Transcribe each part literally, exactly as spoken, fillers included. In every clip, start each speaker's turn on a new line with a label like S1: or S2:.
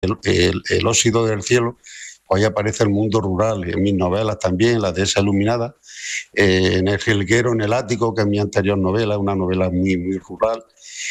S1: el, el, el óxido del cielo, pues ahí aparece el mundo rural, en mis novelas también, la dehesa iluminada, eh, en El jilguero, en el ático, que es mi anterior novela, una novela muy, muy rural,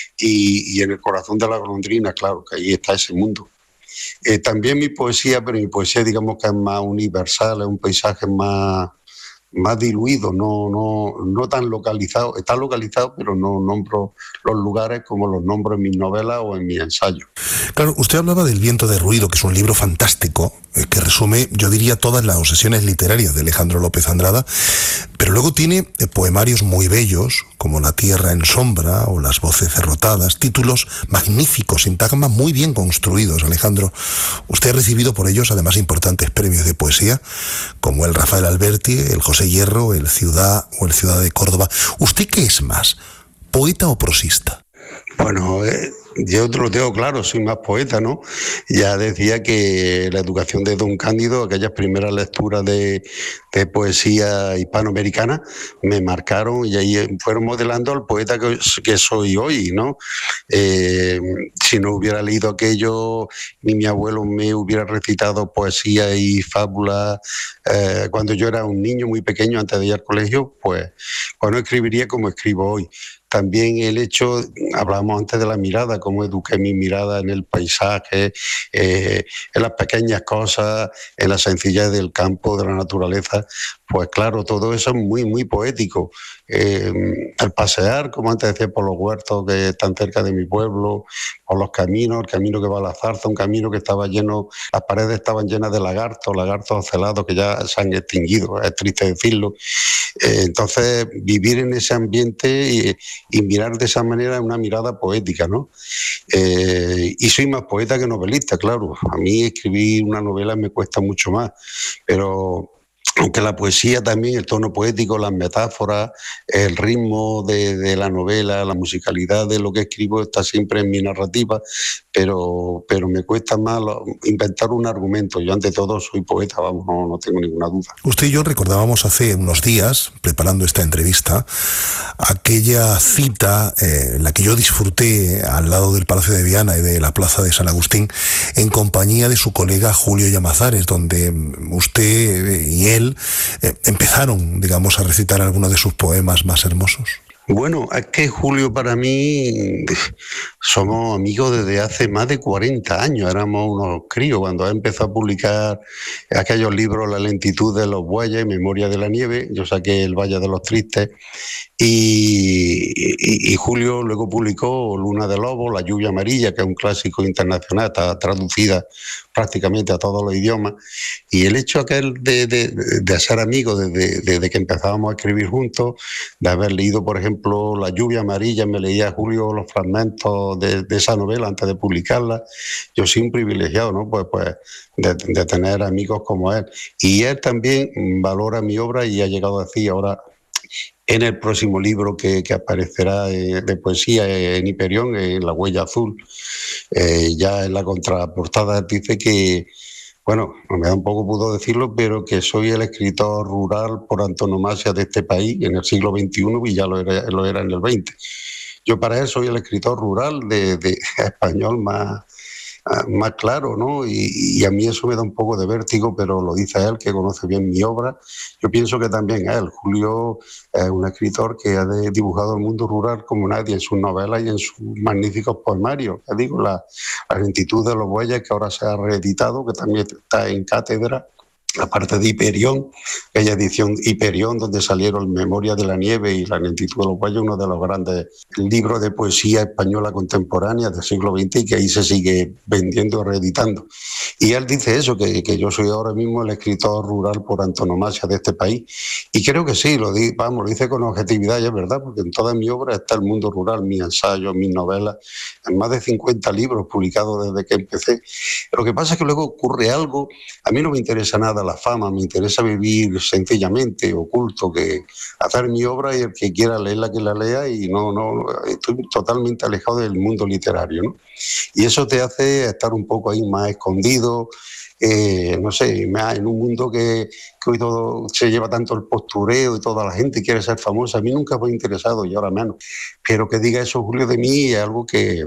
S1: y, y en El corazón de la golondrina, claro, que ahí está ese mundo. Eh, también mi poesía, pero mi poesía digamos que es más universal, es un paisaje más, más diluido, no, no, no tan localizado. Está localizado, pero no nombro los lugares como los nombro en mis novelas o en mis ensayos.
S2: Claro, usted hablaba del Viento de Ruido, que es un libro fantástico, eh, que resume, yo diría, todas las obsesiones literarias de Alejandro López Andrada, pero luego tiene eh, poemarios muy bellos, como La tierra en sombra o Las voces derrotadas, títulos magníficos, sintagmas muy bien construidos, Alejandro. Usted ha recibido por ellos además importantes premios de poesía, como el Rafael Alberti, el José Hierro, el Ciudad o el Ciudad de Córdoba. ¿Usted qué es más, poeta o prosista?
S1: Bueno, eh, yo te lo tengo claro, soy más poeta, ¿no? Ya decía que la educación de Don Cándido, aquellas primeras lecturas de, de poesía hispanoamericana, me marcaron y ahí fueron modelando al poeta que, que soy hoy, ¿no? Eh, si no hubiera leído aquello, ni mi abuelo me hubiera recitado poesía y fábulas eh, cuando yo era un niño muy pequeño, antes de ir al colegio, pues, pues no escribiría como escribo hoy. También el hecho, hablábamos antes de la mirada, cómo eduqué mi mirada en el paisaje, eh, en las pequeñas cosas, en la sencillez del campo, de la naturaleza, pues claro, todo eso es muy, muy poético. Eh, el pasear, como antes decía, por los huertos que están cerca de mi pueblo, por los caminos, el camino que va a la zarza, un camino que estaba lleno, las paredes estaban llenas de lagartos, lagartos ocelados que ya se han extinguido, es triste decirlo. Eh, entonces, vivir en ese ambiente y, y mirar de esa manera una mirada poética, ¿no? Eh, y soy más poeta que novelista, claro. A mí escribir una novela me cuesta mucho más, pero aunque la poesía también, el tono poético, las metáforas, el ritmo de, de la novela, la musicalidad de lo que escribo está siempre en mi narrativa, pero, pero me cuesta más lo, inventar un argumento. Yo ante todo soy poeta, vamos, no, no tengo ninguna duda.
S2: Usted y yo recordábamos hace unos días, preparando esta entrevista, aquella cita eh, en la que yo disfruté al lado del Palacio de Viana y de la Plaza de San Agustín, en compañía de su colega Julio Llamazares, donde usted y él eh, empezaron, digamos, a recitar algunos de sus poemas más hermosos.
S1: Bueno, es que Julio para mí somos amigos desde hace más de cuarenta años, éramos unos críos cuando él empezó a publicar aquellos libros La lentitud de los bueyes, Memoria de la nieve, yo saqué El Valle de los Tristes y, y, y Julio luego publicó Luna de Lobos, La lluvia amarilla, que es un clásico internacional, está traducida prácticamente a todos los idiomas, y el hecho aquel de, de, de ser amigos desde, desde que empezábamos a escribir juntos, de haber leído, por ejemplo, La lluvia amarilla, me leía Julio los fragmentos de, de esa novela antes de publicarla, yo soy un privilegiado, ¿no? Pues, pues de, de tener amigos como él. Y él también valora mi obra y ha llegado a decir ahora, en el próximo libro que, que aparecerá de, de poesía en Hiperión, en La huella azul, eh, ya en la contraportada dice que, bueno, me da un poco pudo decirlo, pero que soy el escritor rural por antonomasia de este país en el siglo veintiuno y ya lo era, lo era en el veinte. Yo para él soy el escritor rural de, de español más, más claro, ¿no? Y, y a mí eso me da un poco de vértigo, pero lo dice él, que conoce bien mi obra. Yo pienso que también él, Julio, es un escritor que ha dibujado el mundo rural como nadie en sus novelas y en sus magníficos poemarios. Ya digo, la, la lentitud de los bueyes, que ahora se ha reeditado, que también está en cátedra, aparte de Hiperión, aquella edición Hiperión donde salieron Memoria de la nieve y La lentitud de los bueyes, uno de los grandes libros de poesía española contemporánea del siglo veinte y que ahí se sigue vendiendo y reeditando. Y él dice eso, que, que yo soy ahora mismo el escritor rural por antonomasia de este país. Y creo que sí, lo, di, vamos, lo dice con objetividad y es verdad, porque en toda mi obra está el mundo rural, mis ensayos, mis novelas, en más de cincuenta libros publicados desde que empecé. Lo que pasa es que luego ocurre algo, a mí no me interesa nada la fama, me interesa vivir sencillamente, oculto, que hacer mi obra y el que quiera leerla que la lea y no, no, estoy totalmente alejado del mundo literario, ¿no? Y eso te hace estar un poco ahí más escondido, eh, no sé, en un mundo que, que hoy todo se lleva tanto el postureo y toda la gente quiere ser famosa, a mí nunca me ha interesado y ahora menos, pero que diga eso Julio de mí es algo que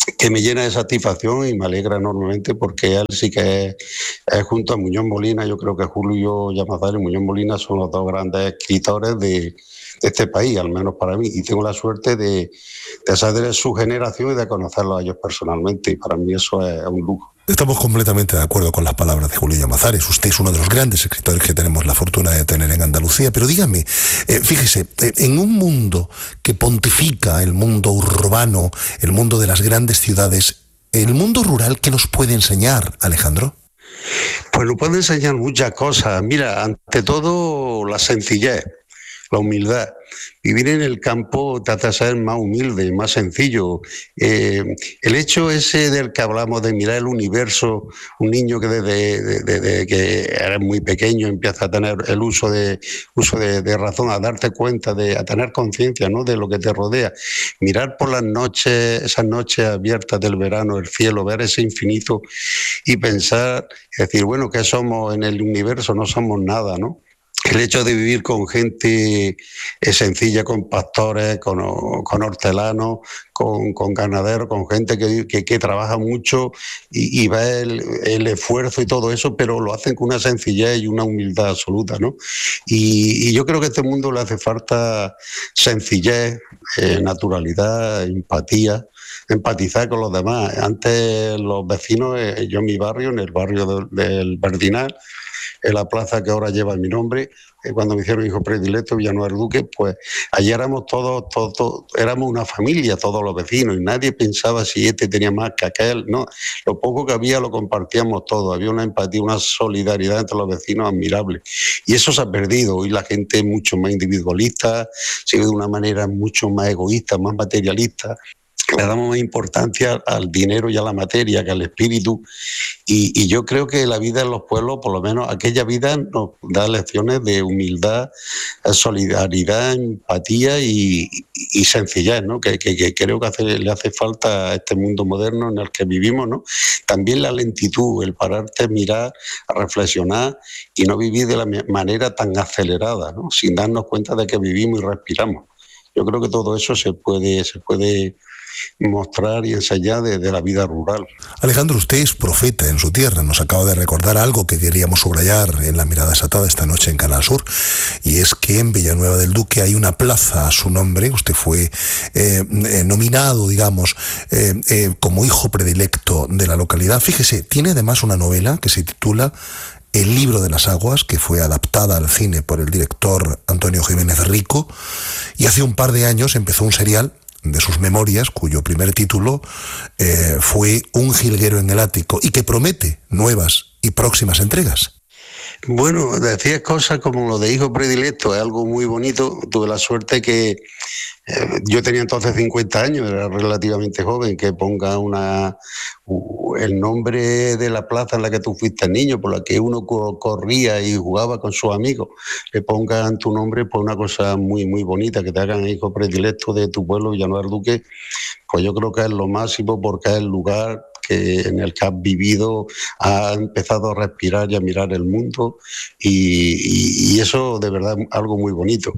S1: que me llena de satisfacción y me alegra enormemente, porque él sí que es, es junto a Muñoz Molina, yo creo que Julio Llamazares y Muñoz Molina son los dos grandes escritores de, de este país, al menos para mí, y tengo la suerte de, de ser de su generación y de conocerlos a ellos personalmente, y para mí eso es un lujo.
S2: Estamos completamente de acuerdo con las palabras de Julio Llamazares. Usted es uno de los grandes escritores que tenemos la fortuna de tener en Andalucía. Pero dígame, eh, fíjese, eh, en un mundo que pontifica, el mundo urbano, el mundo de las grandes ciudades, ¿el mundo rural qué nos puede enseñar, Alejandro?
S1: Pues nos puede enseñar muchas cosas. Mira, ante todo la sencillez, la humildad. Vivir en el campo te hace ser más humilde, más sencillo. Eh, el hecho ese del que hablamos de mirar el universo, un niño que desde, desde, desde que eres muy pequeño empieza a tener el uso de, uso de, de razón, a darte cuenta, de, a tener conciencia, ¿no?, de lo que te rodea. Mirar por las noches, esas noches abiertas del verano, el cielo, ver ese infinito y pensar, decir, bueno, ¿qué somos en el universo? No somos nada, ¿no? El hecho de vivir con gente sencilla, con pastores, con, con hortelanos, con, con ganaderos, con gente que, que, que trabaja mucho y, y ve el, el esfuerzo y todo eso, pero lo hacen con una sencillez y una humildad absoluta, ¿no? Y, y yo creo que a este mundo le hace falta sencillez, eh, naturalidad, empatía, empatizar con los demás. Antes los vecinos, eh, yo en mi barrio, en el barrio de, del Verdinal, en la plaza que ahora lleva mi nombre, eh, cuando me hicieron hijo predilecto, Villanueva del Duque, pues allí éramos todos, todos, todos, éramos una familia, todos los vecinos, y nadie pensaba si este tenía más que aquel, no, lo poco que había lo compartíamos todos, había una empatía, una solidaridad entre los vecinos admirable, y eso se ha perdido. Hoy la gente es mucho más individualista, se ve de una manera mucho más egoísta, más materialista. Le damos más importancia al dinero y a la materia que al espíritu, y, y yo creo que la vida en los pueblos, por lo menos aquella vida, nos da lecciones de humildad, solidaridad, empatía y, y sencillez, ¿no? Que, que, que creo que hace, le hace falta a este mundo moderno en el que vivimos, ¿no? También la lentitud, el pararte a mirar, a reflexionar y no vivir de la manera tan acelerada, ¿no?, sin darnos cuenta de que vivimos y respiramos. Yo creo que todo eso se puede, se puede mostrar y enseñar de, de la vida rural.
S2: Alejandro, usted es profeta en su tierra. Nos acaba de recordar algo que queríamos subrayar en la mirada desatada esta noche en Canal Sur, y es que en Villanueva del Duque hay una plaza a su nombre. Usted fue eh, nominado, digamos, eh, eh, como hijo predilecto de la localidad. Fíjese, tiene además una novela que se titula El libro de las aguas, que fue adaptada al cine por el director Antonio Jiménez Rico, y hace un par de años empezó un serial de sus memorias, cuyo primer título eh, fue Un jilguero en el ático, y que promete nuevas y próximas entregas.
S1: Bueno, decías cosas como lo de hijo predilecto, es algo muy bonito. Tuve la suerte que eh, yo tenía entonces cincuenta años, era relativamente joven, que ponga una uh, el nombre de la plaza en la que tú fuiste niño, por la que uno co corría y jugaba con sus amigos, le pongan tu nombre por una cosa muy, muy bonita, que te hagan hijo predilecto de tu pueblo, Villanueva del Duque, pues yo creo que es lo máximo, porque es el lugar que en el que has vivido, has empezado a respirar y a mirar el mundo, y, y, y eso de verdad es algo muy bonito.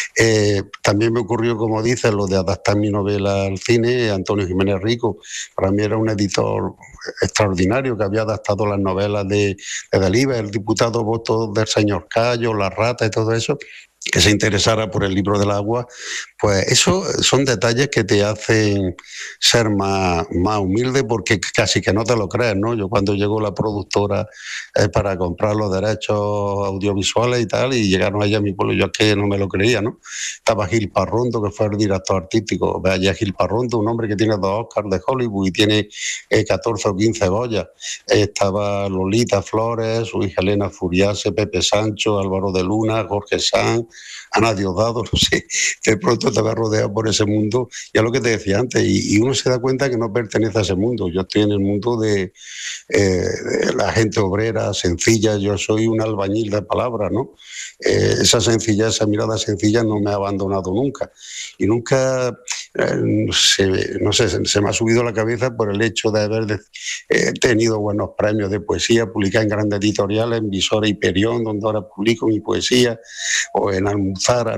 S1: Eh, también me ocurrió, como dices, lo de adaptar mi novela al cine. Antonio Jiménez Rico para mí era un editor extraordinario, que había adaptado las novelas de, de Delibes, el diputado voto del señor Cayo, La Rata y todo eso, que se interesara por el libro del agua. Pues eso son detalles que te hacen ser más, más humilde, porque casi que no te lo crees, ¿no? Yo cuando llegó la productora eh, para comprar los derechos audiovisuales y tal, y llegaron allá a mi pueblo, yo es que no me lo creía, ¿no? Estaba Gil Parrondo, que fue el director artístico. Ve allá Gil Parrondo, un hombre que tiene dos Oscars de Hollywood y tiene eh, catorce o quince Goyas. Eh, estaba Lolita Flores, su hija Elena Furiase, Pepe Sancho, Álvaro de Luna, Jorge Sanz, Ana Diosdado, no sé. De pronto te vas rodeado por ese mundo, ya lo que te decía antes, y, y uno se da cuenta que no pertenece a ese mundo. Yo estoy en el mundo de, eh, de la gente obrera, sencilla. Yo soy un albañil de palabras, ¿no? Eh, esa sencilla, esa mirada sencilla no me ha abandonado nunca, y nunca eh, se, no sé, se, se me ha subido a la cabeza por el hecho de haber de, eh, tenido buenos premios de poesía, publicar en grandes editoriales, en Visora y Perión, donde ahora publico mi poesía, o en Almuzara, ¿no?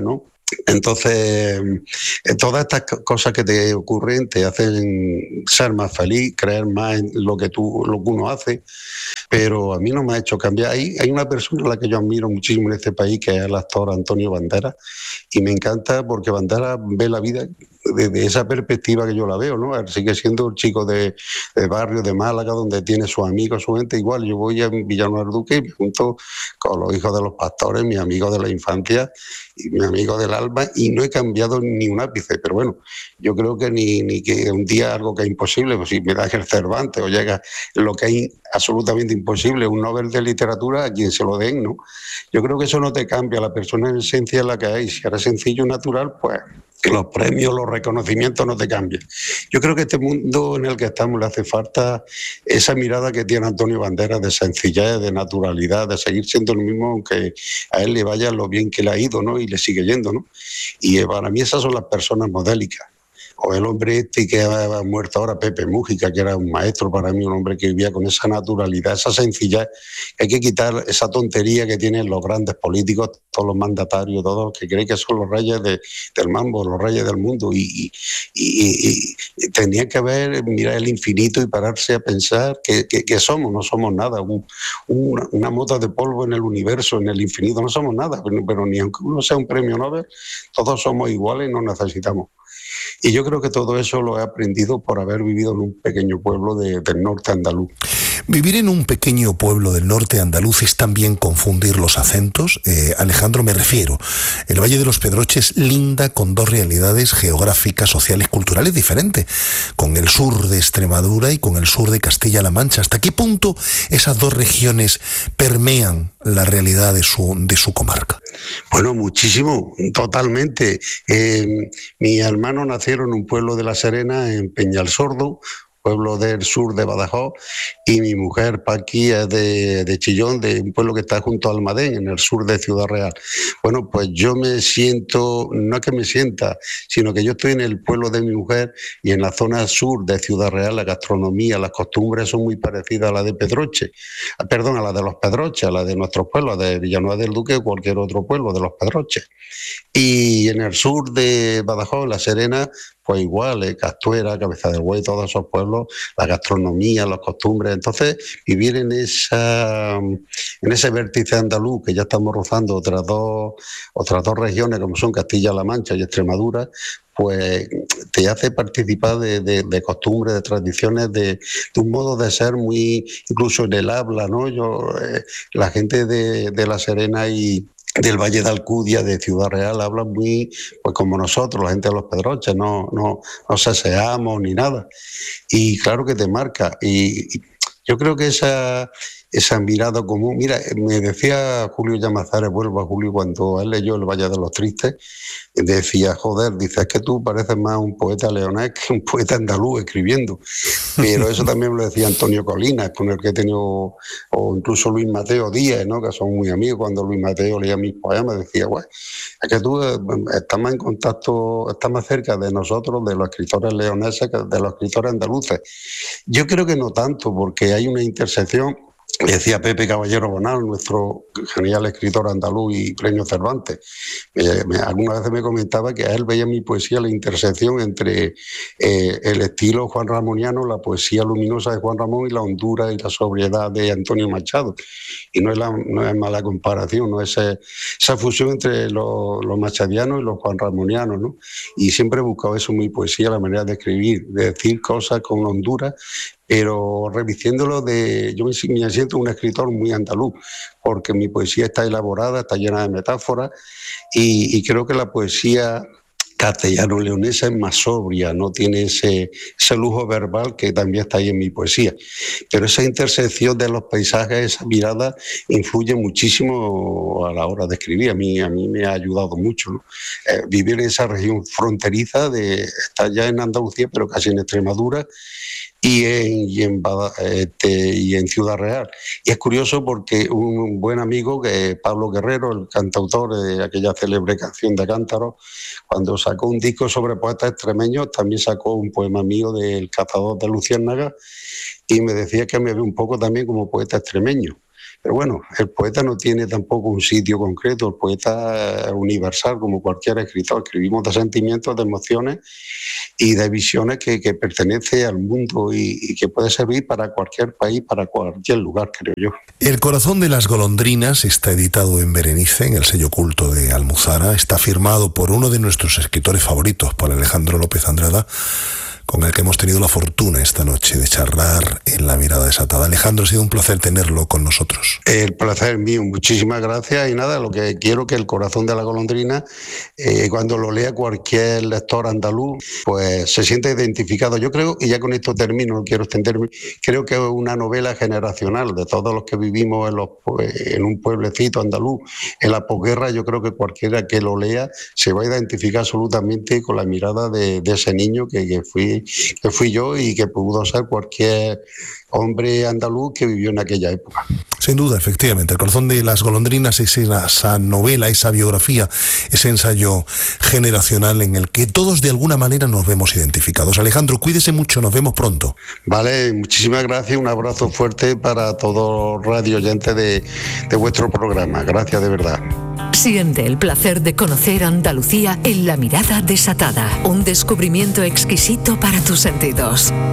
S1: Entonces, todas estas cosas que te ocurren te hacen ser más feliz, creer más en lo que tú, lo que uno hace, pero a mí no me ha hecho cambiar. Hay, hay una persona a la que yo admiro muchísimo en este país, que es el actor Antonio Banderas, y me encanta porque Banderas ve la vida desde esa perspectiva que yo la veo, ¿no? Él sigue siendo un chico de, de barrio de Málaga, donde tiene sus amigos, su gente. Igual yo voy a Villanueva del Duque y me junto con los hijos de los pastores, mis amigos de la infancia y mis amigos del alma, y no he cambiado ni un ápice. Pero bueno, yo creo que ni, ni que un día algo que es imposible, pues si me das el Cervantes o llega lo que hay absolutamente imposible, un Nobel de literatura, a quien se lo den, ¿no? Yo creo que eso no te cambia, la persona en esencia es la que hay. Si eres sencillo y natural, pues que los premios, los reconocimientos no te cambian. Yo creo que este mundo en el que estamos le hace falta esa mirada que tiene Antonio Banderas de sencillez, de naturalidad, de seguir siendo el mismo, aunque a él le vaya lo bien que le ha ido, ¿no? Y le sigue yendo, ¿no? Y para mí esas son las personas modélicas. O el hombre este que ha muerto ahora, Pepe Mújica, que era un maestro para mí, un hombre que vivía con esa naturalidad, esa sencillez. Hay que quitar esa tontería que tienen los grandes políticos, todos los mandatarios, todos los que creen que son los reyes de, del mambo, los reyes del mundo. Y, y, y, y tenían que ver, mirar el infinito y pararse a pensar que, que, que somos, no somos nada. Un, una, una mota de polvo en el universo, en el infinito, no somos nada. Pero, pero ni aunque uno sea un premio Nobel, todos somos iguales y nos necesitamos. Y yo creo que todo eso lo he aprendido por haber vivido en un pequeño pueblo de, del norte andaluz.
S2: Vivir en un pequeño pueblo del norte andaluz es también confundir los acentos. Eh, Alejandro, me refiero, el Valle de los Pedroches linda con dos realidades geográficas, sociales, culturales diferentes, con el sur de Extremadura y con el sur de Castilla-La Mancha. ¿Hasta qué punto esas dos regiones permean la realidad de su, de su comarca?
S1: Bueno, muchísimo, totalmente. Eh, mis hermanos nacieron en un pueblo de La Serena, en Peñalsordo, pueblo del sur de Badajoz, y mi mujer Paqui es de, de Chillón, de un pueblo que está junto a Almadén, en el sur de Ciudad Real. Bueno, pues yo me siento, no es que me sienta, sino que yo estoy en el pueblo de mi mujer y en la zona sur de Ciudad Real, la gastronomía, las costumbres son muy parecidas a la de Pedroche, perdón, a la de los Pedroches, a la de nuestros pueblos, de Villanueva del Duque o cualquier otro pueblo de los Pedroches. Y en el sur de Badajoz, La Serena, pues igual, eh, Castuera, Cabeza del Buey, todos esos pueblos, la gastronomía, las costumbres. Entonces, vivir en esa en ese vértice andaluz, que ya estamos rozando otras dos, otras dos regiones, como son Castilla-La Mancha y Extremadura, pues te hace participar de, de, de costumbres, de tradiciones, de, de un modo de ser muy, incluso en el habla, ¿no? Yo, eh, la gente de, de La Serena y del Valle de Alcudia, de Ciudad Real, hablan muy, pues como nosotros, la gente de los Pedroches, no, no, no seseamos ni nada. Y claro que te marca. Y, y yo creo que esa, esa mirada común, mira, me decía Julio Llamazares, vuelvo a Julio, cuando él leyó El Valle de los Tristes, decía, joder, dice, es que tú pareces más un poeta leonés que un poeta andaluz escribiendo. Pero eso también me lo decía Antonio Colinas, con el que he tenido, o incluso Luis Mateo Díaz, ¿no? Que son muy amigos. Cuando Luis Mateo leía mis poemas, decía, güey, es que tú estás más en contacto, estás más cerca de nosotros, de los escritores leoneses, que de los escritores andaluces. Yo creo que no tanto, porque hay una intersección. Decía Pepe Caballero Bonal, nuestro genial escritor andaluz y premio Cervantes. Eh, me, algunas veces me comentaba que a él veía en mi poesía la intersección entre eh, el estilo juan ramoniano, la poesía luminosa de Juan Ramón y la hondura y la sobriedad de Antonio Machado. Y no es, la, no es mala comparación, ¿no? Ese, esa fusión entre los, los machadianos y los juan ramonianos, ¿no? Y siempre he buscado eso en mi poesía, la manera de escribir, de decir cosas con hondura, pero revistiéndolo de... Yo me siento un escritor muy andaluz, porque mi poesía está elaborada, está llena de metáforas, y, y creo que la poesía castellano-leonesa es más sobria, no tiene ese, ese lujo verbal que también está ahí en mi poesía. Pero esa intersección de los paisajes, esa mirada, influye muchísimo a la hora de escribir. A mí, a mí me ha ayudado mucho, ¿no? Eh, vivir en esa región fronteriza, de estar ya en Andalucía, pero casi en Extremadura, y en, y, en, este, y en Ciudad Real. Y es curioso porque un buen amigo, que es Pablo Guerrero, el cantautor de aquella célebre canción de Cántaro, cuando sacó un disco sobre poetas extremeños, también sacó un poema mío del Cazador de Luciérnagas, y me decía que me ve un poco también como poeta extremeño. Pero bueno, el poeta no tiene tampoco un sitio concreto, el poeta es universal como cualquier escritor. Escribimos de sentimientos, de emociones y de visiones que, que pertenece al mundo y, y que puede servir para cualquier país, para cualquier lugar, creo yo.
S2: El corazón de las golondrinas está editado en Berenice, en el sello culto de Almuzara. Está firmado por uno de nuestros escritores favoritos, por Alejandro López Andrada, con el que hemos tenido la fortuna esta noche de charlar en La Mirada Desatada. Alejandro, ha sido un placer tenerlo con nosotros.
S1: El placer es mío, muchísimas gracias. Y nada, lo que quiero que El corazón de la golondrina, eh, cuando lo lea cualquier lector andaluz, pues se siente identificado. Yo creo, y ya con esto termino, no quiero extenderme, creo que es una novela generacional de todos los que vivimos en, los, en un pueblecito andaluz, en la posguerra. Yo creo que cualquiera que lo lea se va a identificar absolutamente con la mirada de, de ese niño que, que fui que fui yo y que pudo ser cualquier hombre andaluz que vivió en aquella época.
S2: Sin duda, efectivamente, El corazón de las golondrinas es esa novela, esa biografía, ese ensayo generacional en el que todos de alguna manera nos vemos identificados. Alejandro, cuídese mucho, nos vemos pronto.
S1: Vale, muchísimas gracias, un abrazo fuerte para todos los radio oyentes de, de vuestro programa. Gracias de verdad.
S3: Siente el placer de conocer Andalucía en La Mirada Desatada, un descubrimiento exquisito para tus sentidos.